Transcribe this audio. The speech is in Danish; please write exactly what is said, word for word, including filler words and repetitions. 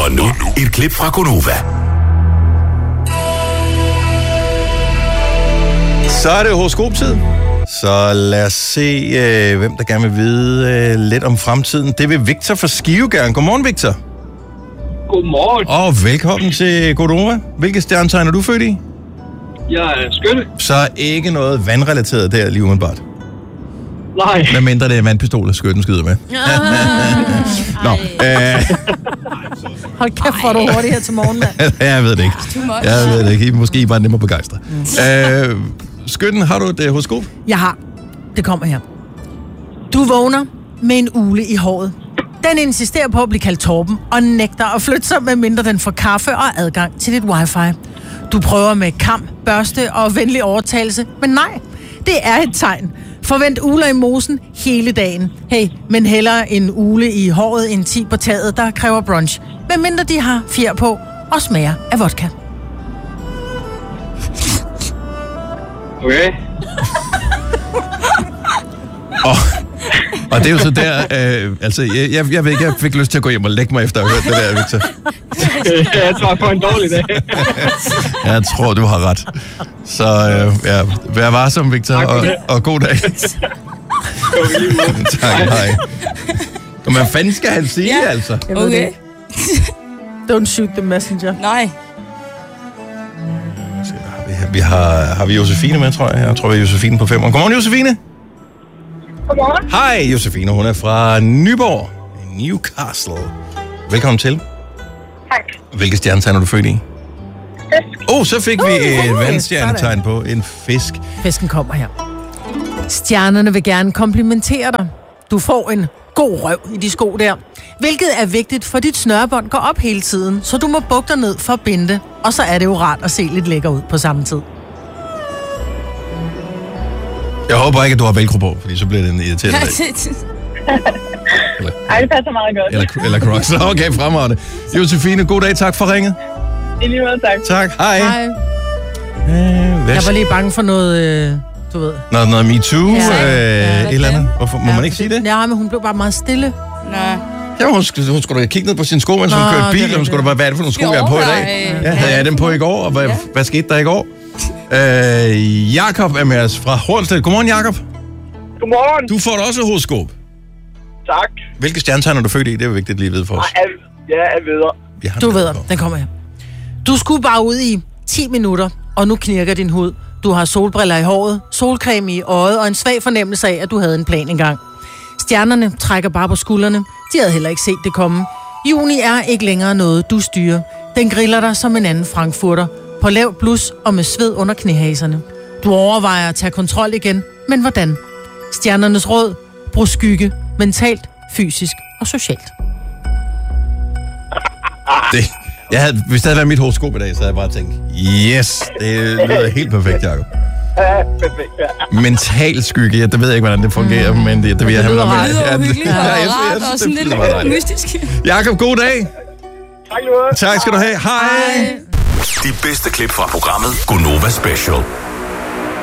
Og nu, et klip fra Gonova. Så er det horoskoptid. Så lad os se, øh, hvem der gerne vil vide øh, lidt om fremtiden. Det vil Victor fra Skive gerne. Godmorgen, Victor. Godmorgen. Og velkommen til Gonova. Hvilke stjernetegn er du født i? Jeg er skytte. Så ikke noget vandrelateret der lige umiddelbart. Nej. Hvad mindre det er vandpistoler, skytten skyder med. Nå, øh, Hold kæft, hvor er du hurtigt her til morgen, mand. jeg ved det ikke. Jeg ved det ikke. I måske bare nemmere begejstret. Øh, skytten, har du et øh, horoskop? Jeg har. Det kommer her. Du vågner med en ule i håret. Den insisterer på at blive kaldt Torben og nægter at flytte sig, medmindre den får kaffe og adgang til dit wifi. Du prøver med kam, børste og venlig overtagelse, men nej, det er et tegn. Forvent uler i mosen hele dagen. Hey, men hellere en ule i håret end ti på taget, der kræver brunch. Medmindre de har fjer på og smager af vodka. Okay. Og, og det er jo så der, øh, altså, jeg, jeg, jeg ved ikke, jeg fik lyst til at gå hjem og lægge mig efter at have hørt det der, Victor. Jeg tror, jeg får en dårlig dag. Jeg tror, du har ret. Så øh, ja, vær varsom, Victor, og, og god dag. Tak, hej. Og hvad fanden skal han sige, ja. altså? Okay. Don't shoot the messenger. Nej. Vi har, vi har, har vi Josefine med, tror jeg. Jeg tror, vi er Josefine på fem. Godmorgen, Josefine. Godmorgen. Hej, Josefine. Hun er fra Nyborg, Newcastle. Velkommen til. Tak. Hvilke stjernetegn er du født i? Fisk. Åh, oh, så fik vi Uh, et uh, vandstjernetegn på. En fisk. Fisken kommer her. Stjernerne vil gerne komplimentere dig. Du får en god røv i de sko der. Hvilket er vigtigt, for dit snørebånd går op hele tiden, så du må bukke dig ned for at binde det. Og så er det jo rart at se lidt lækker ud på samme tid. Jeg håber ikke, at du har velcro på, fordi så bliver det en irriterende dag. Eller, Ej, det passer meget godt. eller, eller Crocs. Okay, fremragende. Josefine, god dag. Tak for ringet. I lige måde, tak. Tak. Hej. Hej. Øh, hvad Jeg var lige bange for noget, øh, du ved. Noget, noget MeToo, Ja. øh, Ja, et eller andet. Hvorfor, må man ikke sige det? Ja, men hun blev bare meget stille. Nej. Ja, hun, skulle, hun skulle da kigge ned på sine sko, mens hun Nå, kørte det bil, er og hun skulle da bare, hvad er det for nogle sko, jeg har på i dag? overveje. Ja, havde jeg dem på i går, og hvad, Ja. hvad skete der i går? Øh, Jakob er med os fra Hornstedt. Godmorgen, Jakob. Godmorgen. Du får da også et horoskop. Tak. Hvilke stjernetegn er du født i? Det er vigtigt lige at vide for os. Jeg, jeg er videre. Vi har Du den ved, på. den kommer her. Du skulle bare ud i ti minutter, og nu knirker din hud. Du har solbriller i håret, solcreme i øjet og en svag fornemmelse af, at du havde en plan engang. Stjernerne trækker bare på skuldrene. De havde heller ikke set det komme. Juni er ikke længere noget, du styrer. Den griller dig som en anden frankfurter. På lav blus og med sved under knæhaserne. Du overvejer at tage kontrol igen, men hvordan? Stjernernes råd: brug skygge, mentalt, fysisk og socialt. Det, jeg havde, hvis det havde været mit horoskop i dag, så havde jeg bare tænkt, yes, det lyder helt perfekt, Jacob. Ja, perfekt, ja. Mental skygge, ja, det ved jeg ikke, hvordan det fungerer, mm. men det, det vil jeg have lyder med. rart. Det lyder Ja, det- uhyggeligt ja, og jeg synes- jeg rart synes, og det sådan lyder meget lidt dejligt. mystisk. Jakob, god dag. Tak, Lude. Tak skal du have. Hej. De bedste klip fra programmet Gonova Special.